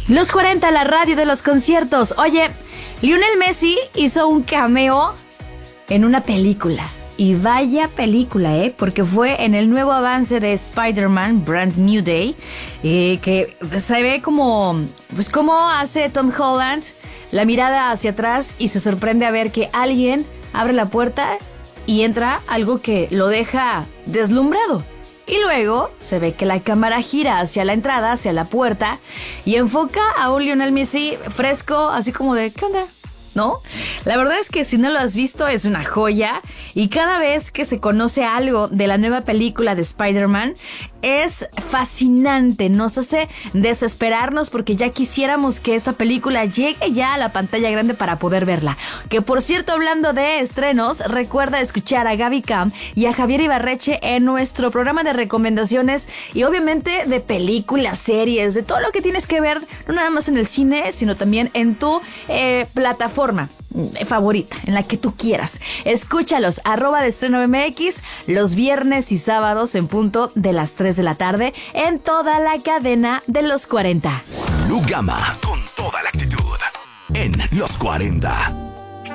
Los 40, la radio de los conciertos. Oye, Lionel Messi hizo un cameo en una película. Y vaya película, porque fue en el nuevo avance de Spider-Man Brand New Day, que se ve como hace Tom Holland la mirada hacia atrás y se sorprende a ver que alguien abre la puerta y entra algo que lo deja deslumbrado. Y luego se ve que la cámara gira hacia la entrada, hacia la puerta, y enfoca a un Lionel Messi fresco, así como de, ¿qué onda? ¿No? La verdad es que si no lo has visto es una joya, y cada vez que se conoce algo de la nueva película de Spider-Man es fascinante, nos hace desesperarnos porque ya quisiéramos que esta película llegue ya a la pantalla grande para poder verla. Que por cierto, hablando de estrenos, recuerda escuchar a Gaby Cam y a Javier Ibarreche en nuestro programa de recomendaciones y obviamente de películas, series, de todo lo que tienes que ver, no nada más en el cine, sino también en tu plataforma favorita, en la que tú quieras. Escúchalos, @deestrenomx, los viernes y sábados en punto de las 3 de la tarde en toda la cadena de los 40. Lu Gama, con toda la actitud, en los 40.